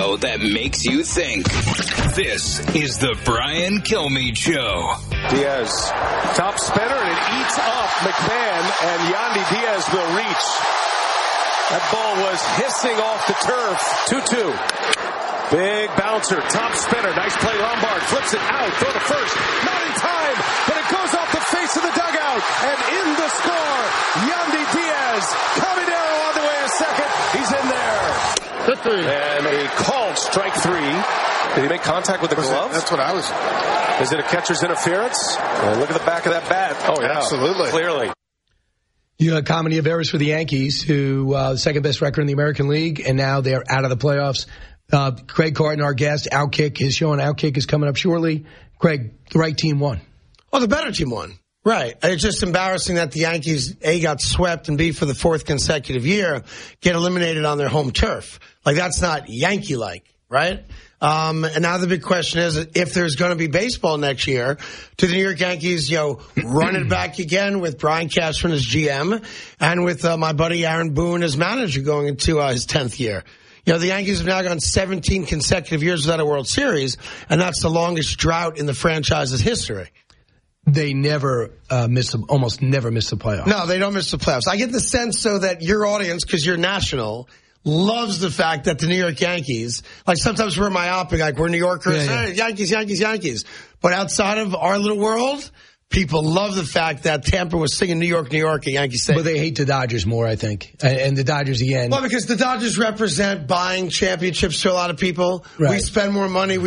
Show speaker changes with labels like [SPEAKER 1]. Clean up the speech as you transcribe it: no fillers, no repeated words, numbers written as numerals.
[SPEAKER 1] show that makes you think. This is the Brian Kilmeade Show.
[SPEAKER 2] Diaz, top spinner, and it eats up McMahon, and Yandy Diaz will reach. That ball was hissing off the turf. 2-2. Big bouncer, top spinner, nice play. Lombard flips it out, throw to first, not in time, but it goes off the face of the dugout, and in the score, Yandy Diaz. Caminero on the way to second, he's in there. And a called strike three. Did he make contact with the glove?
[SPEAKER 3] That's what I was.
[SPEAKER 2] Is it a catcher's interference? Look at the back of that bat. Oh, yeah.
[SPEAKER 3] Absolutely.
[SPEAKER 2] Clearly.
[SPEAKER 4] You had comedy of errors for the Yankees, who second best record in the American League, and now they're out of the playoffs. Craig Carton, our guest, Outkick, his show on Outkick is coming up shortly. Craig, the right team won.
[SPEAKER 5] Oh, the better team won. Right. It's just embarrassing that the Yankees, A, got swept, and B, for the fourth consecutive year, get eliminated on their home turf. Like, that's not Yankee-like, right? And now the big question is, if there's going to be baseball next year, do the New York Yankees, run it back again with Brian Cashman as GM and with my buddy Aaron Boone as manager going into his 10th year? The Yankees have now gone 17 consecutive years without a World Series, and that's the longest drought in the franchise's history.
[SPEAKER 4] They never almost never miss the playoffs.
[SPEAKER 5] No, they don't miss the playoffs. I get the sense, though, that your audience, because you're national, loves the fact that the New York Yankees, like sometimes we're myopic, like we're New Yorkers, Hey, Yankees, Yankees, Yankees. But outside of our little world, people love the fact that Tampa was singing New York, New York at Yankee Stadium.
[SPEAKER 4] But they hate the Dodgers more, I think. And the Dodgers again.
[SPEAKER 5] Well, because the Dodgers represent buying championships to a lot of people.
[SPEAKER 4] Right.
[SPEAKER 5] We spend more money.